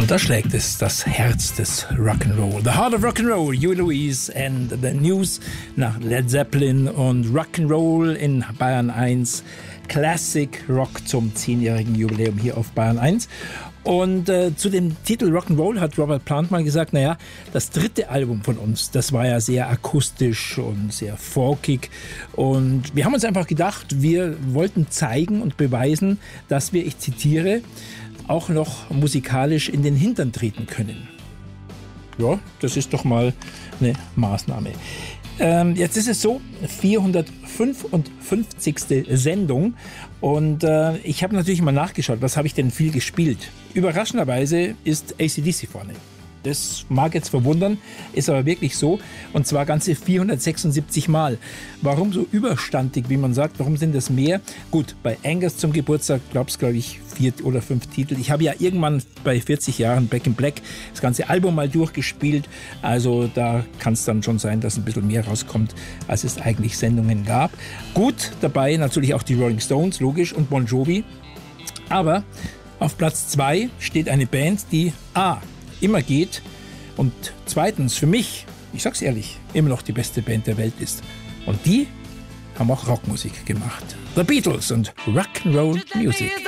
Und da schlägt es das Herz des Rock'n'Roll. The Heart of Rock'n'Roll, Huey Lewis and the News nach Led Zeppelin und Rock'n'Roll in Bayern 1. Classic Rock zum 10-jährigen Jubiläum hier auf Bayern 1. Und zu dem Titel Rock'n'Roll hat Robert Plant mal gesagt, naja, das dritte Album von uns, das war ja sehr akustisch und sehr folkig. Und wir haben uns einfach gedacht, wir wollten zeigen und beweisen, dass wir, ich zitiere, auch noch musikalisch in den Hintern treten können. Ja, das ist doch mal eine Maßnahme. Jetzt ist es so, 455. Sendung und ich habe natürlich mal nachgeschaut, was habe ich denn viel gespielt. Überraschenderweise ist AC/DC vorne. Das mag jetzt verwundern, ist aber wirklich so. Und zwar ganze 476 Mal. Warum so überstandig, wie man sagt? Warum sind das mehr? Gut, bei Angus zum Geburtstag glaube ich 4 oder 5 Titel. Ich habe ja irgendwann bei 40 Jahren Back in Black das ganze Album mal durchgespielt. Also da kann es dann schon sein, dass ein bisschen mehr rauskommt, als es eigentlich Sendungen gab. Gut, dabei natürlich auch die Rolling Stones, logisch, und Bon Jovi. Aber auf Platz 2 steht eine Band, die immer geht und zweitens für mich, ich sag's ehrlich, immer noch die beste Band der Welt ist. Und die haben auch Rockmusik gemacht. The Beatles und Rock'n'Roll Music.